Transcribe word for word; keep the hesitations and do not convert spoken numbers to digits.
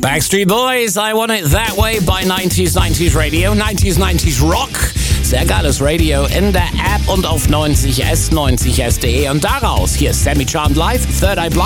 Backstreet Boys, I Want It That Way bei neunzig neunzig Radio, neunzig neunzig Rock. Sehr geiles Radio in der App und auf neunzig s neunzig s punkt de. Und daraus, hier ist Sammy Charmed Live, Third Eye Blind.